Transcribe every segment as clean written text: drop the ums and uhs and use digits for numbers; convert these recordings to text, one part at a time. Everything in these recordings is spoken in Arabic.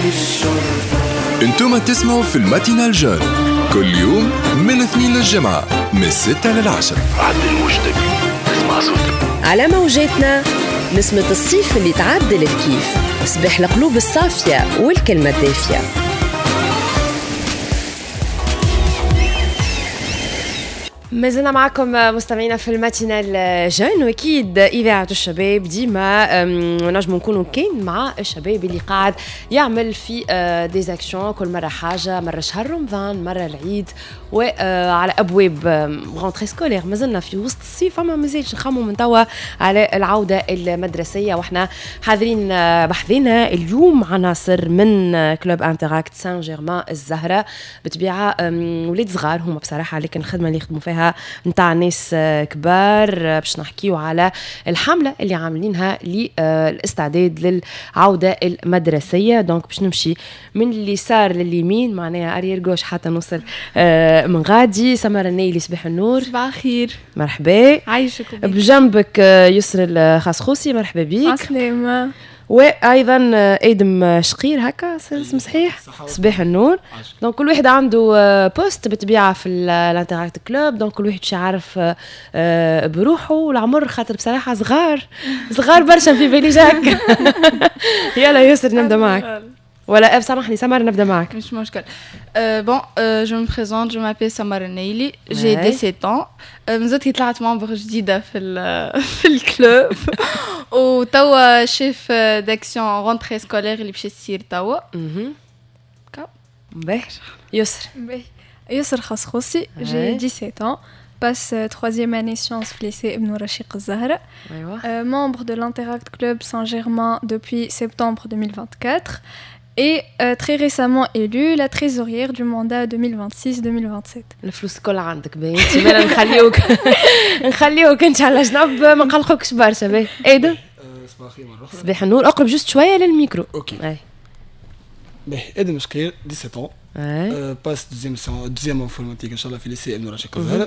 انتم تسمعوا في الماتينال جون كل يوم من الاثنين للجمعة من 6 للعشرة. عدل المجتمع اسمع صوتك على موجاتنا. نسمة الصيف اللي تعدل الكيف، صباح القلوب الصافية والكلمة الدافية. ما زلنا معكم مستمعينا في الماتينال جون، واكيد اذاعه الشباب ديما نجم نكونوا كاين مع الشباب اللي قاعد يعمل في ديزاكسيون كل مره حاجه، مره شهر رمضان، مره العيد، وعلى ابواب غونتري سكولير. ما زلنا في وسط الصيف، اما مازالش نخموا من توا على العوده المدرسيه، واحنا حاضرين بحثنا اليوم عناصر من كلوب انتراكت سان جيرمان الزهره. بطبيعه ولاد صغار هما بصراحه، لكن الخدمه اللي يخدموا فيها نتاع ناس كبار. باش نحكيو على الحملة اللي عاملينها للاستعداد للعودة المدرسية. دونك باش نمشي من اليسار لليمين، معناها أريير جوش حتى نوصل من غادي. سمر النيلي، صباح النور. صباح الخير. مرحبا. عايشك. بجنبك يسر الخاسخوسي، مرحبا بيك. عسلامة. وايضا ادم شقير، هكا اسم صحيح. صباح النور. دونك كل واحد عنده بوست بطبيعه في الانتراكت كلوب، دونك كل واحد باش يعرف بروحه والعمر، خاطر بصراحه صغار برشا في بالي جاك. يلا ياسر نبدا معك، ولا سامحني سمر نبدا معك. مش مشكل. بون جو مي بريزونت، جو مابيل سمر النيلي، جي 17 ans. مازلت طلعت ممبر جديده في الكلوب. وتوا شيف داكسيون رونتري سكولير اللي باش تصير توا. باهي يسر. يسر خصخوصي، جي 17 ans. passe 3e année sciences في lycée Ibn Rashid الزهرة. Membre de l'Interact Club Saint-Germain depuis septembre 2024 et très récemment élue la trésorière du mandat 2026-2027. الفلوس كل عندك باين، تبان نخليوك انت على جنب، ما نقلقوكش برشا. باهي ادم. صباح النور. اقرب جوست شويه للميكرو. اوكي. باهي ادم شقير 17 ans. باس دوزيام انفورماتيك ان شاء الله في ليسي ابن رشيد الزهرة.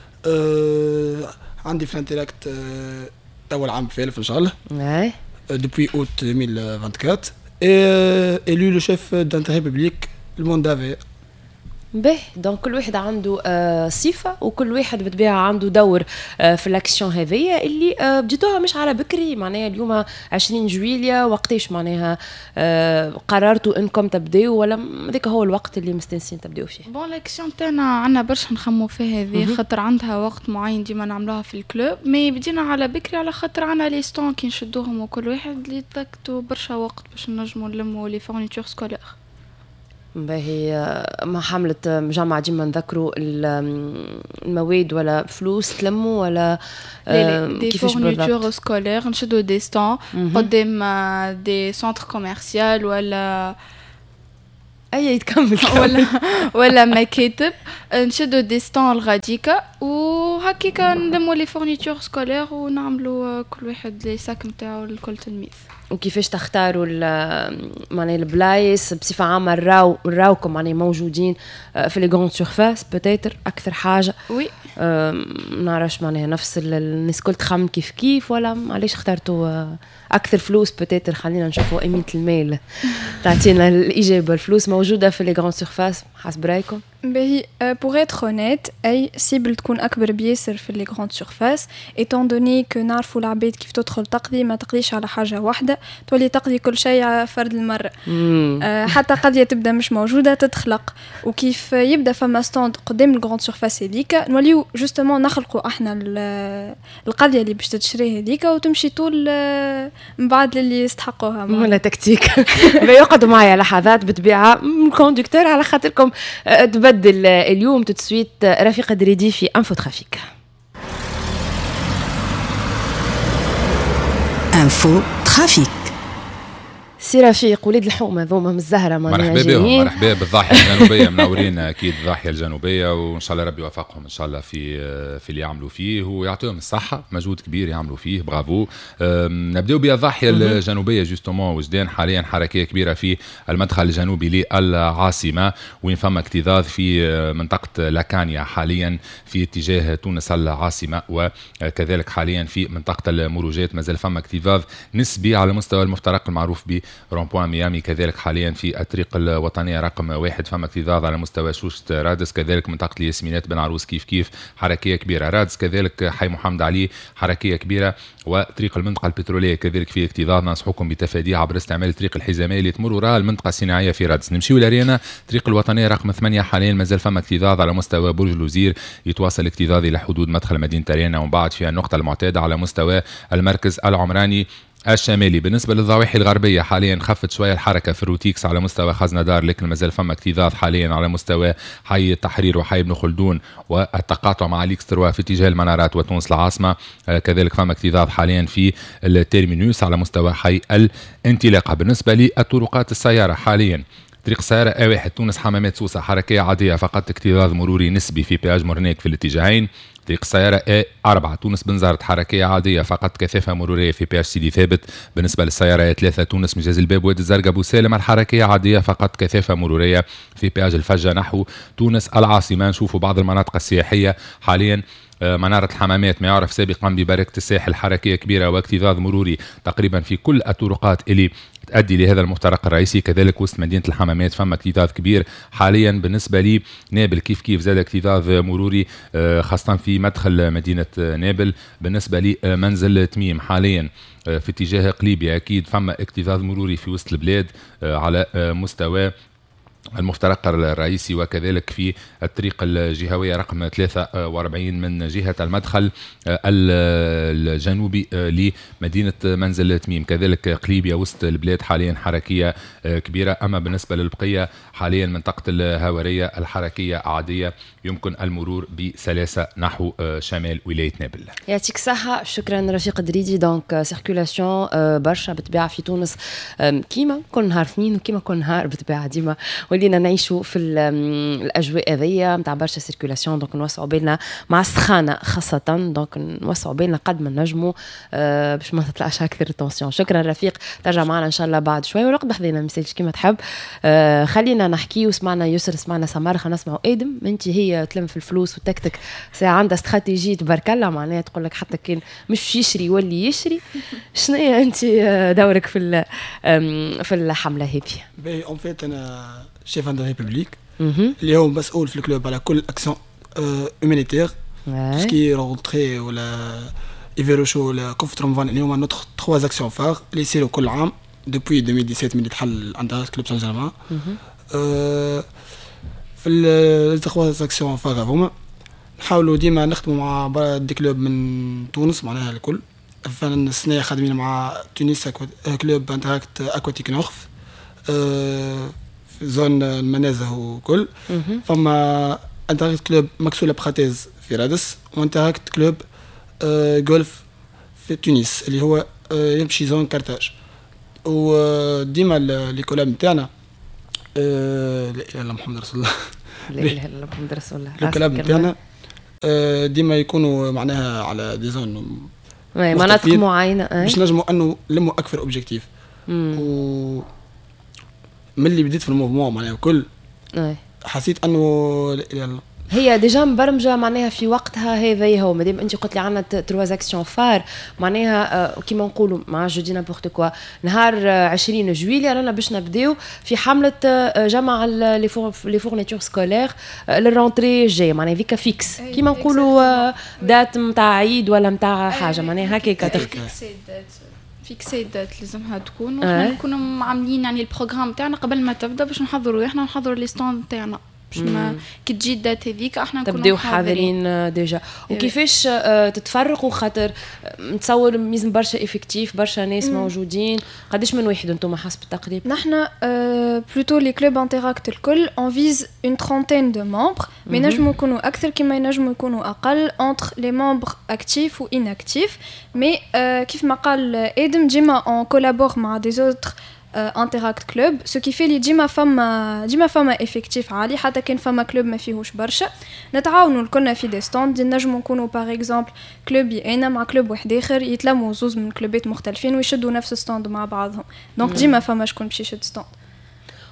عندي في الانتراكت اول عام ثالث ان شاء الله. depuis août 2024 et élu le chef d'intérêt public le mandat. باهي دونك كل واحد عنده صفه، وكل واحد بطبيعه عنده دور في الاكسيون هذيا اللي بديتوها مش على بكري. معناها اليوم 20 جويلية، وقتاش معناها قررتوا انكم تبداو، ولا هذاك هو الوقت اللي مستنسين تبداو فيه؟ بون الاكسيون تاعنا عندنا برشا نخمو فيها هذه، خاطر عندها وقت معين ديما نعملوها في الكلوب، مي بدينا على بكري على خاطر عندنا لي ستون كي نشدوهم، وكل واحد اللي تلقتوا برشا وقت باش نجموا نلموا لي فورنيتور سكولير. باهي ما حملة جامعة ديما نذكروا المواد ولا فلوس تلموا ولا دي فورنيتور سكولير، نشدوا دي ستون قدام دي سنتر كوميرسيال ولا اي يتكمل ولا مكاتب، نشدوا دي ستون الغاديكا وهكيكا نلموا لي فورنيتور سكولير ونعملوا كل واحد لي ساك نتاعو لكل تلميذ. وكيفاش تختاروا معناها البلايص بصفه عامه؟ نراوكم معناها موجودين في لي غروند سورفاس بوتيتر اكثر حاجه؟ وي نعرفش معناها نفس الناس كل تخمم كيف ولا علاش اخترتوا اكثر فلوس بوتيتر؟ خلينا نشوفوا قيمه المال، تعطينا الاجابه. الفلوس موجوده في لي غروند سورفاس حسب رايكم؟ باهي pour être honnête اي سيبل تكون اكبر بياسر في لي غروند سورفاس، étant donné que نعرفوا العباد كيف تدخل تقضي، ما تقضيش على حاجه واحده، تولي تقضي كل شيء على فرد المره. حتى قضيه تبدا مش موجوده تتخلق، وكيف يبدا فما ستوند قدام الغروند سورفاس هذيك نوليو جوستومون نخلقوا احنا القضيه اللي باش تشري هذيك، وتمشي طول من بعد اللي يستحقوها. ولا تكتيك. بيقعدوا معايا لحظات بطبيعه الكوندكتور على خاطركم تبدل اليوم تسويت رفيق دريدي في انفو ترافيك. انفو ترافيك. سي رفيق، وليد الحومه ذوما من الزهره، مرحبا بهم. مرحبا بالضاحيه الجنوبيه، منورين اكيد الضاحيه الجنوبيه، وان شاء الله ربي يوفقهم ان شاء الله في اللي يعملوا فيه ويعطيهم الصحه، مجهود كبير يعملوا فيه، برافو. نبداو بالضاحيه الجنوبيه جوستومون وجدان حاليا حركيه كبيره في المدخل الجنوبي للعاصمه، وين فما اكتظاظ في منطقه لاكانيا حاليا في اتجاه تونس العاصمه، وكذلك حاليا في منطقه المروجات مازال فما اكتظاظ نسبي على مستوى المفترق المعروف ب رومبوان ميامي، كذلك حاليا في الطريق الوطنية رقم 1 فما اكتظاظ على مستوى شوشة رادس، كذلك منطقة الياسمينات بن عروس كيف حركية كبيرة. رادس كذلك حي محمد علي حركية كبيرة، وطريق المنطقة البترولية كذلك في اكتظاظ، ننصحكم بتفاديه عبر استعمال الطريق الحزامية اللي تمر وراء المنطقة الصناعية في رادس. نمشيو لرينا طريق الوطنية رقم 8 حاليا مازال فما اكتظاظ على مستوى برج لوزير، يتواصل اكتظاظ إلى حدود مدخل مدينة رينا، ومن بعد في النقطة المعتادة على مستوى المركز العمراني الشمالي. بالنسبة للضواحي الغربية حاليا خفت شوية الحركة في الروتيكس على مستوى خزندار، لكن مازال فما اكتظاظ حاليا على مستوى حي التحرير وحي ابن خلدون والتقاطع مع ليكس 3 في اتجاه المنارات وتونس العاصمة. كذلك فما اكتظاظ حاليا في التيرمينوس على مستوى حي الانطلاقة. بالنسبة للطرقات السيارة حاليا طريق السيارة A1 تونس حمامات سوسة حركية عادية فقط اكتظاظ مروري نسبي في بياج مورنيك في الاتجاهين. طريق السيارة A4 تونس بنزرت حركية عادية فقط كثافة مرورية في بياج سيدي ثابت. بالنسبة للسيارة A3 تونس مجاز الباب وادي الزرقاء بوسالم الحركية عادية فقط كثافة مرورية في بياج الفجة نحو تونس العاصمة. نشوفوا بعض المناطق السياحية حاليا منارة الحمامات ما يعرف سابقا ببركة الساحل حركية كبيرة واكتظاظ مروري تقريبا في كل الطرقات اللي تؤدي لهذا المفترق الرئيسي. كذلك وسط مدينة الحمامات فما اكتظاظ كبير حاليا. بالنسبة لي نابل كيف زاد اكتظاظ مروري خاصة في مدخل مدينة نابل. بالنسبة لي منزل تميم حاليا في اتجاه قليبية أكيد فما اكتظاظ مروري في وسط البلاد على مستوى المفترق الرئيسي، وكذلك في الطريق الجهوية رقم 43 من جهة المدخل الجنوبي لمدينة منزل تميم. كذلك قليبية وسط البلاد حاليا حركية كبيرة. أما بالنسبة للبقية حاليا منطقة الهوارية الحركية عادية، يمكن المرور بسلاسة نحو شمال ولاية نابل. يعطيك الصحة، شكرا رفيق دريدي. دونك سيركولاسيون برشا بتباع في تونس كيما كل نهار اثنين وكيما كل نهار بتباع ديما ولينا نعيشوا في الاجواء هذيا نتاع برشا سيركولاسيون. دونك نوسعوا بالنا مع السخانه خاصه، دونك نوسعوا بالنا قد ما نجموا باش ما تطلعش اكثر التونسيون. شكرا رفيق، ترجع معنا ان شاء الله بعد شوي ونقعد حذينا مسالش كيما تحب. خلينا نحكي وسمعنا يسر سمعنا سمار، خلينا نسمعوا ادم. انت هي تلم في الفلوس وتكتك ساعه عندها استراتيجيه تبارك الله، معناها تقول لك حتى كان مش يشري واللي يشري. شنو هي انت دورك في الحمله هذه؟ باهي اون فيت انا شيف عند ريبوبليك اللي هو مسؤول في الكلوب على كل اكسيون هومانيتير سكي رونتري ولا ايفيروشو ولا كوفت رمضان. اليوم عندنا 3 اكسيون فار اللي يصيروا كل عام دوبوي 2017 من تحل عندها كلوب سان جيرمان. في ال 3 اكسيون فار هذوما نحاولوا ديما نخدموا مع دي كلوب من تونس معناها الكل. فانا السنه خادمين مع تونس كلوب انتراكت اكواتيك نوخف في زون المنازه وكل. فما انتراكت كلوب مكسوله بخاتيز في رادس، وانتراكت كلوب جولف في تونس اللي هو يمشي زون كارتاج. وديما لي كولاب نتاعنا لا اله الا محمد رسول الله لا اله الا محمد رسول الله. الكلاب نتاعنا ديما يكونوا معناها على دي زون مناطق معينه باش نجموا انه نلموا اكثر اوبجيكتيف. و من اللي بديت في الموفمون معناها الكل حسيت انه هي ديجا مبرمجه معناها في وقتها هذا هو. مادام انت قلت لي عندنا 3 اكسيون فار معناها كيما نقولوا مع جو دي نابورت كوا نهار 20 جويليا رانا باش نبداو في حمله جمع لي فورنيتور سكولير للرونتري الجايه معناها ذيك فيكس كيما نقولوا دات نتاع عيد ولا نتاع حاجه معناها هكاك فيكسي دات لازمها تكون وحنا نكونوا عاملين يعني البروغرام تاعنا قبل ما تبدا باش نحضروا احنا نحضروا لي ستاند تاعنا باش ما كي تجي الدات هذيك احنا نكونوا تبداو حاضرين ديجا. وكيفاش تتفرقوا خاطر نتصور لازم برشا افكتيف برشا ناس موجودين. قداش من واحد انتم حسب التقريب؟ نحنا بلوتو لي كلوب انتراكت الكل اون فيز اون ترونتين دو ممبر مي نجموا يكونوا اكثر كما ينجموا يكونوا اقل انتر لي ممبر اكتيف و اناكتيف. مي كيف ما قال ادم ديما اون كولابور مع دي زوتر انتراكت كلوب سو كي في لي ديما فما افكتيف عالي حتى كان فما كلوب ما فيهوش برشا نتعاونوا الكلنا في دي ستاند. نجموا نكونوا باغ اكزومبل كلوبي انا مع كلوب واحد اخر يتلموا زوز من كلوبات مختلفين ويشدوا نفس ستاند مع بعضهم. دونك ديما فما شكون باش يشد ستاند.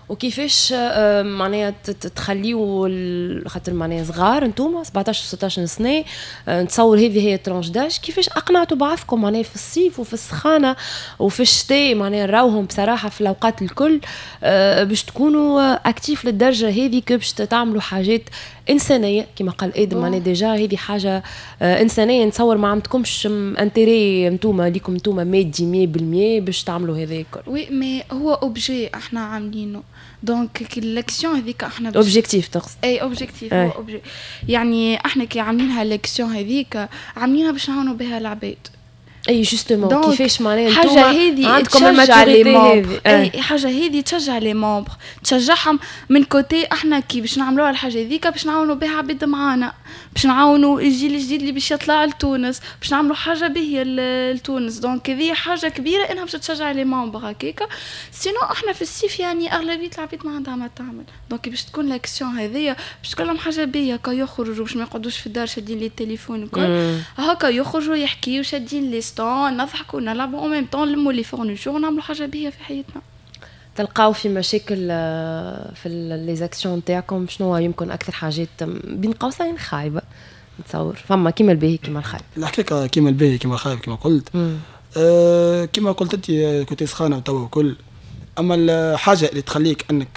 وكيفاش معناها تخليو خاطر معناها صغار انتوما 17 16 سنه نتصور هذه هي الترانش داج كيفاش اقنعتوا بعضكم معناها في الصيف وفي السخانه وفي الشتاء معناها نراوهم بصراحه في الاوقات الكل باش تكونوا اكتيف للدرجه هذه باش تعملوا حاجات انسانيه كما قال ادم معناها ديجا هذه حاجه انسانيه نتصور ما عندكمش انتري انتوما ليكم انتوما مادي 100% باش تعملوا هذا الكل. وي مي هو اوبجي احنا عاملينه دونك الاكسيون هذيك احنا اوبجيكتيف تقصد اي اوبجيكتيف هو اوبجي يعني احنا كي عاملينها الاكسيون هذيك عاملينها باش نعاونوا بها العباد اي جوستومون كيفاش معناها حاجه هذه عندكم الماتوريتي اي حاجه هذه تشجع لي ممبر تشجعهم من كوتي احنا كي باش نعملوها الحاجه هذيك باش نعاونوا بها عباد معانا باش نعاونوا الجيل الجديد اللي باش يطلع لتونس باش نعملوا حاجه باهيه لتونس دونك هذه حاجه كبيره انها باش تشجع لي ممبر هكاكا سينو احنا في الصيف يعني اغلبيه العباد ما عندها ما تعمل دونك باش تكون لاكسيون هذيا باش تكون لهم حاجه باهيه كا يخرجوا باش ما يقعدوش في الدار شادين لي التليفون وكل هكا يخرجوا يحكيوا شادين لي نضحكوا نلعبوا او ميم طون نلموا لي فورنيتور ونعملوا حاجه بيها في حياتنا. تلقاو في مشاكل في لي زاكسيون نتاعكم شنو يمكن اكثر حاجات بين قوسين خايبه نتصور فما كيما الباهي كيما الخايب الحقيقه كيما الباهي كيما الخايب كيما قلت كيما قلت انت كنت سخانه وتوا وكل اما الحاجه اللي تخليك انك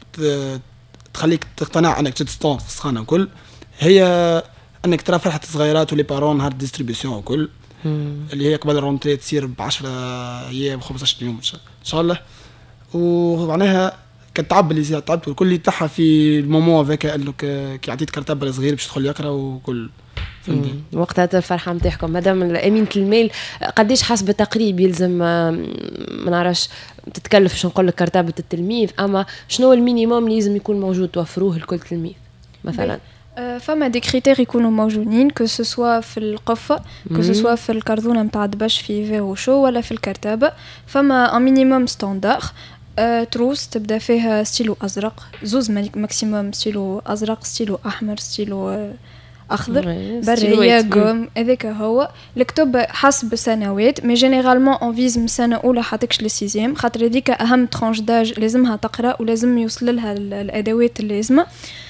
تخليك تقتنع انك تستون في السخانه وكل هي انك ترى فرحه الصغيرات ولي بارون نهار ديستريبيسيون وكل اللي هي قبل الرونتري تصير ب10 ايام 15 يوم ان شاء الله ومعناها كتعب اللي تعبت والكل اللي تاعها في المومون هذاك قال لك كي عطيت كرتبه صغير باش تدخل يقرا وكل فهمتي وقتها الفرحه نتاعكم مادام امينه المال قداش حسب تقريب يلزم ما نعرفش تتكلف باش نقول لك كرتبه التلميذ اما شنو المينيموم اللي لازم يكون موجود توفروه لكل تلميذ مثلا فما دي كريتير يكونوا موجودين كو سوسوا في القفة كو سوسوا في الكرتونة متاع دبش في فيرو شو ولا في الكرتابة فما ان مينيموم ستاندار تروس تبدا فيها ستيلو ازرق زوز ماكسيموم ستيلو ازرق ستيلو احمر ستيلو اخضر بريه قوم هذاك هو الكتب حسب سنوات مي جينيرالمون اون فيز من سنه اولى حتكش للسيزيام خاطر هذيك اهم ترانش داج لازمها تقرا ولازم يوصل لها الادوات اللازمه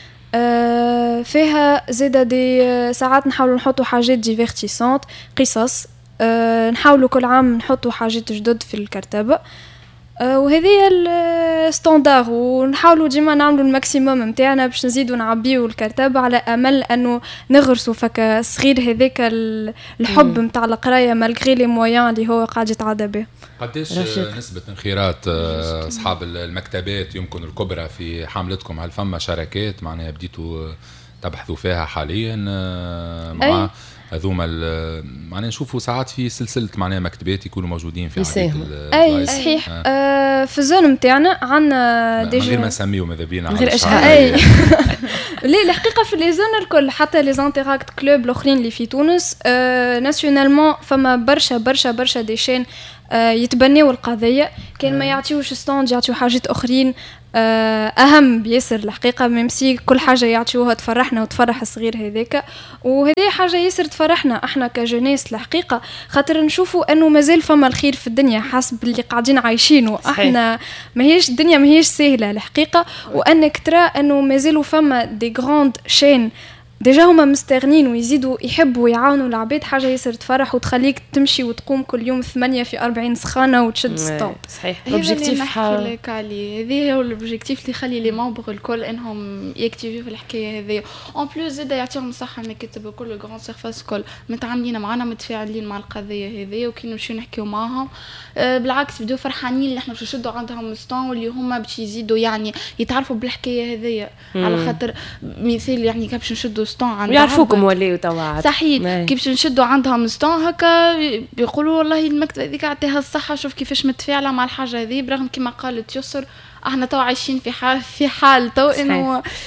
فيها زيادة دي ساعات نحاولوا نحطوا حاجات ديفيرتيسونت قصص نحاولوا كل عام نحطوا حاجات جدد في الكرتبة وهذه الستاندار ونحاولوا ديما نعملوا الماكسيموم نتاعنا باش نزيدوا نعبيوا الكرتبة على امل انه نغرسوا فك صغير هذاك الحب نتاع القرايه مالغري لي مويان اللي هو قاعد يتعدى به. قداش نسبة انخراط اصحاب المكتبات يمكن الكبرى في حملتكم؟ هل فما شركات معناها بديتوا تبحثوا فيها حاليا مع هذوما معناها نشوفوا ساعات في سلسله معناها مكتبات يكونوا موجودين في اي صحيح في الزون نتاعنا عندنا ديجا من غير ما نسميو ماذا بينا غير اشهار لا الحقيقه في لي زون الكل حتى لي زانتيراكت كلوب الاخرين اللي في تونس ناسيونالمون فما برشا دي شين يتبنيوا القضيه كان ما يعطيوش ستاند يعطيو حاجات اخرين اهم بياسر الحقيقه ميمسي كل حاجه يعطيوها تفرحنا وتفرح الصغير هذاك وهذه حاجه ياسر تفرحنا احنا كجناس الحقيقه خاطر نشوفوا انه مازال فما الخير في الدنيا حسب اللي قاعدين عايشينه احنا ماهيش الدنيا ماهيش سهله الحقيقه وانك ترى انه مازالوا فما دي غراند شين ديجا هما مستغنين ويزيدوا يحبوا يعاونوا العباد حاجه ياسر تفرح وتخليك تمشي وتقوم كل يوم 8 في 40 سخانه وتشد ستوب. صحيح الاوبجيكتيف نحكي لك عليه هذا هو الاوبجيكتيف اللي يخلي لي ممبر الكل انهم يكتيفيو في الحكايه هذه اون بلوس زاد يعطيهم الصحه انك تكتب كل الجراند سيرفاس كل متعاملين معنا متفاعلين مع القضيه هذه وكي نمشيو نحكيو معاهم بالعكس بدو فرحانين اللي احنا باش نشدوا عندهم ستون واللي هما باش يزيدوا يعني يتعرفوا بالحكايه هذه على خاطر مثال يعني كي باش نشدوا ستون عندهم يعرفوكم ولاو توا صحيح كي باش نشدوا عندهم ستون هكا بيقولوا والله المكتبه هذيك عطيها الصحه شوف كيفاش متفاعله مع الحاجه هذه برغم كما قالت يسر احنا تو عايشين في حال تو انه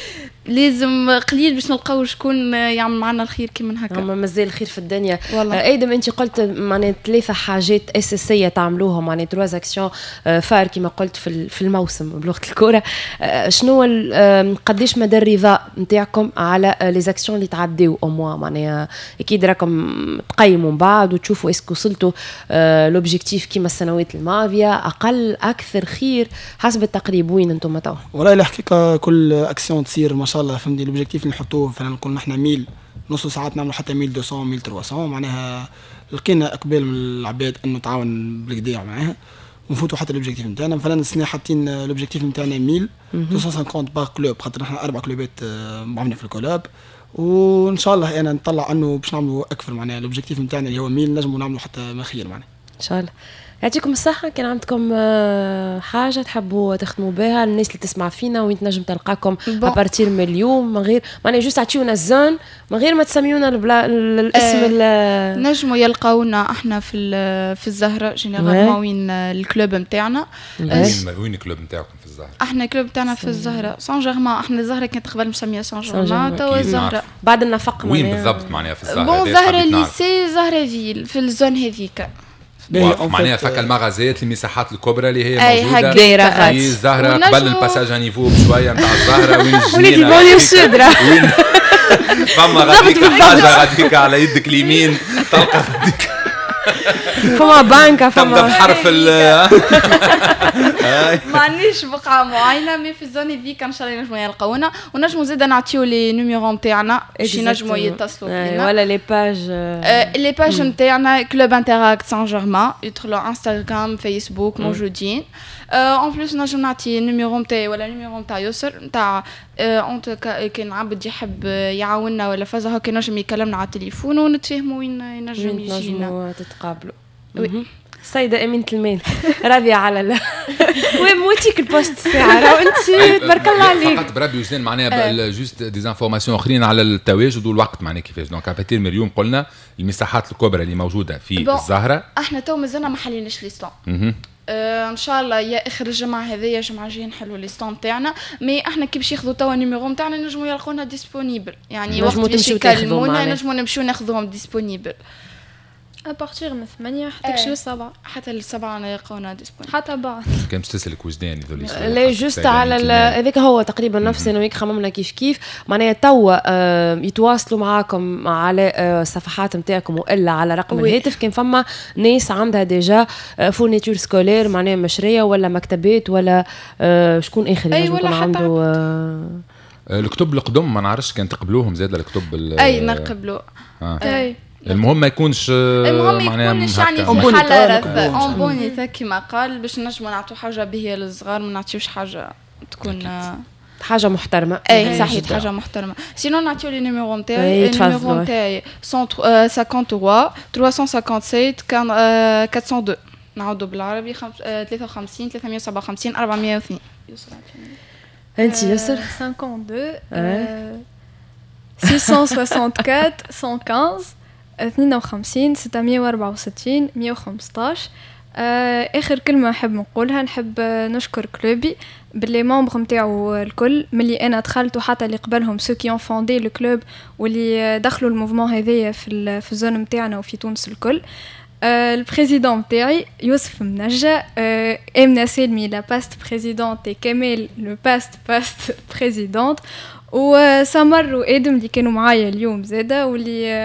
لازم قليل باش نلقاو شكون يعمل معنا الخير كيما هكا. اما مازال الخير في الدنيا والله. ايدم انت قلت معناها 3 حاجات اساسيه تعملوها معناها 3 اكسيون فار كما قلت في الموسم بلغه الكره. شنو قداش مدى الرضا نتاعكم على لي زاكسيون اللي تعديو او موا معناها اكيد راكم تقيموا من بعد وتشوفوا اسكو وصلتوا لوبجيكتيف كيما السنوات الماضيه اقل اكثر خير حسب التقريب وين انتم توا؟ والله الحقيقه كل اكسيون تصير ما شاء الله فهمتي لوبجيكتيف اللي نحطوه فعلا نقول نحن 1000 نص ساعات نعملوا حتى 1200 1300 معناها لقينا اقبال من العباد انه تعاون بالكدا معاها ونفوتوا حتى لوبجيكتيف نتاعنا. مثلا السنه حاطين لوبجيكتيف نتاعنا 1250 باغ كلوب خاطر نحن 4 كلوبات معنا في الكولاب وان شاء الله انا نطلع انه باش نعملوا اكثر معناها لوبجيكتيف نتاعنا اللي هو 1000 نجموا نعملوا حتى ما خير معناها ان شاء الله. يعطيكم الصحة. كان عندكم حاجة تحبوا تخدموا بها الناس اللي تسمع فينا وين تنجم تلقاكم أبارتير من اليوم من غير معناها جوست تعطيونا الزون من غير ما تسميونا الاسم نجموا يلقاونا احنا في الزهرة جينيرالمون وين الكلوب نتاعنا. وين الكلوب نتاعكم في الزهرة؟ احنا الكلوب نتاعنا في الزهرة سان جيرمان. احنا الزهرة كانت قبل مسمية سان جيرمان توا الزهرة بعد النفق وين بالضبط معناها في الزهرة؟ بون زهرة ليسي زهرة فيل في الزون هذيك معناها فك المغازات المساحات الكبرى اللي هي موجوده في الزهره قبل الباساج نيفو بشويه نتاع الزهره وين وليدي بونيو سودرا فما غاديك حاجه غاديك على يدك اليمين تلقى غاديك فما بانكا تبدا بحرف ما عنديش بقعه معينه مي في الزون فيك ان شاء الله نجموا يلقاونا ونجموا زيد نعطيو لي نيميرو نتاعنا باش ينجموا يتصلوا بينا ولا لي باج نتاعنا كلوب انتراكت سان جيرمان يدخلوا انستغرام فيسبوك موجودين. اون بليس نجم نعطي النيميرو نتاعي ولا النيميرو نتاع يسر نتاع اونت كان عبد يحب يعاوننا ولا فازا هكا نجم يكلمنا على التليفون ونتفاهموا وين ينجم يجينا تتقابلوا. سيدة أمينة المال راضية على وين موتيك البوست ساعة راهو أنت تبارك الله عليك فقط بربي وجدان معناها جوست ديزانفورماسيون أخرين على التواجد والوقت معناها كيفاش دونك أباتير من اليوم قلنا المساحات الكبرى اللي موجودة في الزهرة احنا تو مازلنا ما حليناش ليستون ان شاء الله يا اخر الجمعه هذيا جمعه جايه نحلوا ليستون تاعنا مي احنا كي باش ياخذوا توا النيميرو نتاعنا نجموا يلقونا ديسپونيبل يعني وقت باش يكلمونا نجموا نمشيو ناخذوهم ديسپونيبل أبارتيغ من 8 حتى ل7 حتى ل7 يلقونا ديسبونيبل حتى بعد كان باش تسلك وجدان يذول لا جوست على هذاك هو تقريبا نفس انه هيك خممنا كيف معناها توا يتواصلوا معاكم على الصفحات نتاعكم والا على رقم الهاتف كان فما ناس عندها ديجا فورنيتور سكولير معناها مشريه ولا مكتبات ولا شكون اخر يكون عنده الكتب القدم ما نعرفش كان تقبلوهم زاد الكتب اي نقبلوا اي المهم ما يكونش معناها يعني في حالة اون بونيتا كما قال باش نجموا نعطوا حاجه باهيه للصغار ما نعطيوش حاجه تكون حاجه محترمه. اي صحيح حاجه محترمه. سينو نعطيو لي نيميرو نتاعي النيميرو نتاعي 153 357 402 نعاودوا بالعربي 53 357 402 انت ياسر 52 664 115 52 664 115. اخر كلمه نحب نقولها نحب نشكر كلوبي باللي ممبر نتاعو الكل ملي انا دخلت وحتى اللي قبلهم سو كي اون فوندي لو كلوب واللي دخلوا الموفمون هذايا في الزون نتاعنا وفي تونس الكل. البريزيدون نتاعي يوسف منجا امنا سلمي لا باست بريزيدونت كمال لو باست بريزيدونت وسمر وادم اللي كانوا معايا اليوم زاده واللي